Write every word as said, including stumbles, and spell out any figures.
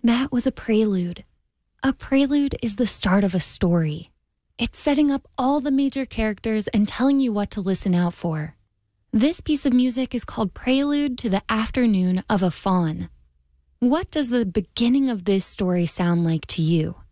That was a prelude. A prelude is the start of a story. It's setting up all the major characters and telling you what to listen out for. This piece of music is called Prelude to the Afternoon of a Faun. What does the beginning of this story sound like to you?